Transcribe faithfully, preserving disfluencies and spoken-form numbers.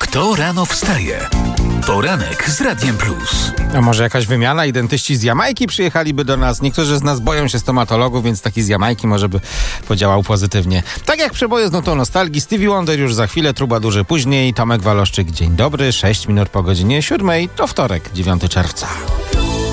Kto rano wstaje? Poranek z Radiem Plus. A może jakaś wymiana? I dentyści z Jamajki przyjechaliby do nas. Niektórzy z nas boją się stomatologów, więc taki z Jamajki może by podziałał pozytywnie. Tak jak przeboje z nutą nostalgii, Stevie Wonder już za chwilę, Trubadurzy później, Tomek Waloszczyk. Dzień dobry, sześć minut po godzinie siódmej, to wtorek, dziewiątego czerwca.